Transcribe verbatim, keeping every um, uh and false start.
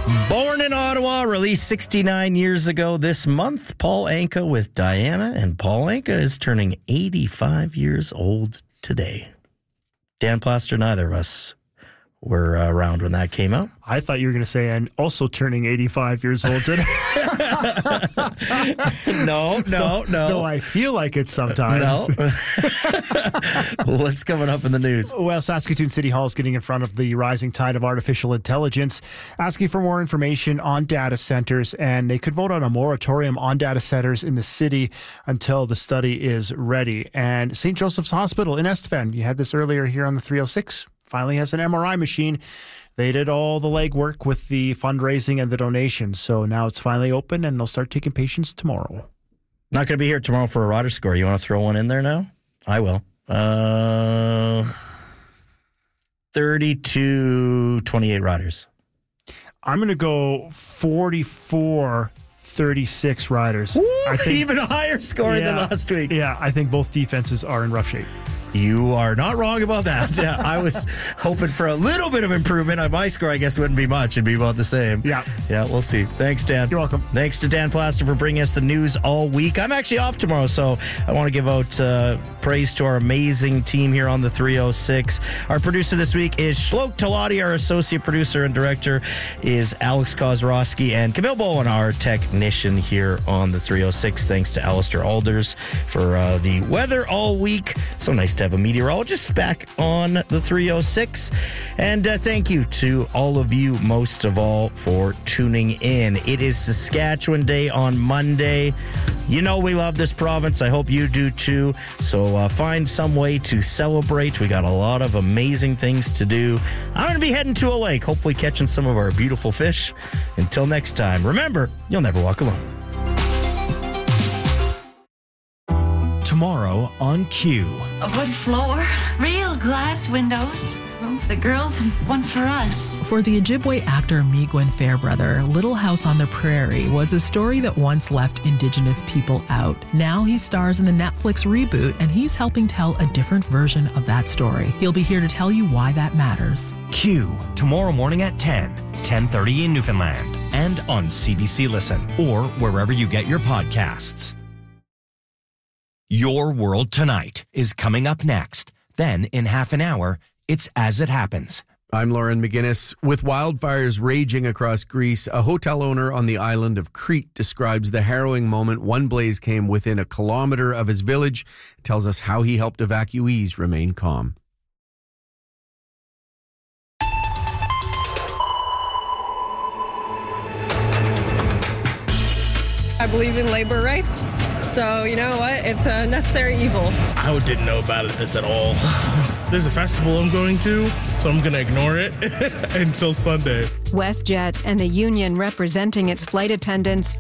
Born in Ottawa, released sixty-nine years ago this month, Paul Anka with Diana, and Paul Anka is turning eighty-five years old today. Dan Plaster, neither of us were uh, around when that came out. I thought you were going to say, and also turning eighty-five years old today. no, no, no. Though I feel like it sometimes. No. What's coming up in the news? Well, Saskatoon City Hall is getting in front of the rising tide of artificial intelligence, asking for more information on data centers, and they could vote on a moratorium on data centers in the city until the study is ready. And Saint Joseph's Hospital in Estevan, you had this earlier here on the three oh six, finally has an M R I machine. They did all the legwork with the fundraising and the donations, so now it's finally open, and they'll start taking patients tomorrow. Not going to be here tomorrow for a rider score. You want to throw one in there now? I will. Uh, thirty-two twenty-eight riders. I'm going to go forty-four thirty-six riders. Woo, I think, even a higher score yeah, than last week. Yeah, I think both defenses are in rough shape. You are not wrong about that. Yeah, I was hoping for a little bit of improvement. My score, I guess, wouldn't be much. It'd be about the same. Yeah. Yeah, we'll see. Thanks, Dan. You're welcome. Thanks to Dan Plaster for bringing us the news all week. I'm actually off tomorrow, so I want to give out uh, praise to our amazing team here on the three oh six. Our producer this week is Shlok Talati. Our associate producer and director is Alex Kozrowski, and Camille Bowen, our technician here on the three oh six. Thanks to Alistair Alders for uh, the weather all week. So nice to have a meteorologist back on the three oh six. And uh, thank you to all of you, most of all, for tuning in. It is Saskatchewan Day on Monday. You know we love this province. I hope you do too. So uh, find some way to celebrate. We got a lot of amazing things to do. I'm going to be heading to a lake, hopefully catching some of our beautiful fish. Until next time, remember, you'll never walk alone. Tomorrow on Q. A wood floor, real glass windows, room for the girls and one for us. For the Ojibwe actor Migwen Fairbrother, Little House on the Prairie was a story that once left Indigenous people out. Now he stars in the Netflix reboot, and he's helping tell a different version of that story. He'll be here to tell you why that matters. Q, tomorrow morning at ten, ten thirty in Newfoundland, and on C B C Listen, or wherever you get your podcasts. Your World Tonight is coming up next. Then, in half an hour, it's As It Happens. I'm Lauren McGinnis. With wildfires raging across Greece, a hotel owner on the island of Crete describes the harrowing moment one blaze came within a kilometer of his village. It tells us how he helped evacuees remain calm. I believe in labor rights, so you know what? It's a necessary evil. I didn't know about this at all. There's a festival I'm going to, so I'm going to ignore it until Sunday. WestJet and the union representing its flight attendants